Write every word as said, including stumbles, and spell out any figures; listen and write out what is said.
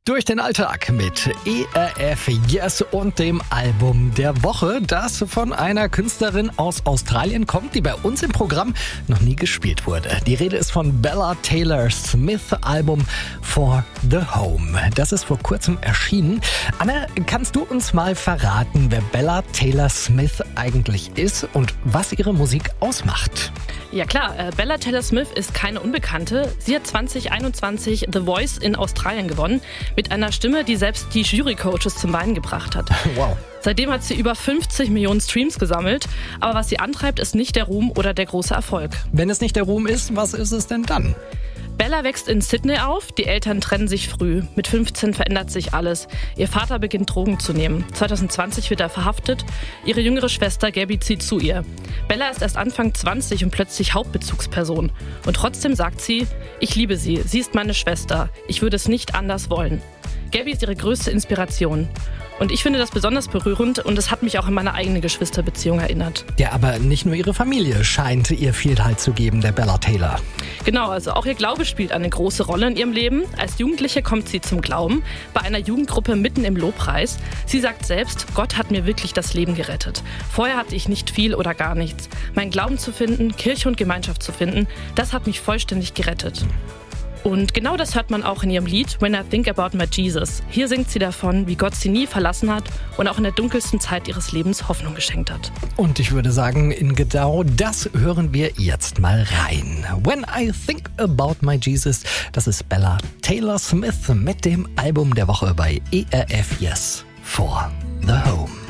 Durch den Alltag mit E R F Yes und dem Album der Woche, das von einer Künstlerin aus Australien kommt, die bei uns im Programm noch nie gespielt wurde. Die Rede ist von Bella Taylor Smith, Album For the Home. Das ist vor kurzem erschienen. Anna, kannst du uns mal verraten, wer Bella Taylor Smith eigentlich ist und was ihre Musik ausmacht? Ja klar, äh, Bella Taylor Smith ist keine Unbekannte. Sie hat zwanzig einundzwanzig The Voice in Australien gewonnen, mit einer Stimme, die selbst die Jury-Coaches zum Weinen gebracht hat. Wow. Seitdem hat sie über fünfzig Millionen Streams gesammelt, aber was sie antreibt, ist nicht der Ruhm oder der große Erfolg. Wenn es nicht der Ruhm ist, was ist es denn dann? Bella wächst in Sydney auf, die Eltern trennen sich früh. Mit fünfzehn verändert sich alles. Ihr Vater beginnt Drogen zu nehmen. zwanzig zwanzig wird er verhaftet. Ihre jüngere Schwester Gabby zieht zu ihr. Bella ist erst Anfang zwanzig und plötzlich Hauptbezugsperson. Und trotzdem sagt sie, ich liebe sie, sie ist meine Schwester. Ich würde es nicht anders wollen. Gabby ist ihre größte Inspiration. Und ich finde das besonders berührend und es hat mich auch an meine eigene Geschwisterbeziehung erinnert. Ja, aber nicht nur ihre Familie scheint ihr Vielheit zu geben, der Bella Taylor. Genau, also auch ihr Glaube spielt eine große Rolle in ihrem Leben. Als Jugendliche kommt sie zum Glauben, bei einer Jugendgruppe mitten im Lobpreis. Sie sagt selbst, Gott hat mir wirklich das Leben gerettet. Vorher hatte ich nicht viel oder gar nichts. Mein Glauben zu finden, Kirche und Gemeinschaft zu finden, das hat mich vollständig gerettet. Und genau das hört man auch in ihrem Lied When I Think About My Jesus. Hier singt sie davon, wie Gott sie nie verlassen hat und auch in der dunkelsten Zeit ihres Lebens Hoffnung geschenkt hat. Und ich würde sagen, in genau das hören wir jetzt mal rein. When I Think About My Jesus, das ist Bella Taylor Smith mit dem Album der Woche bei E R F Yes for the Home.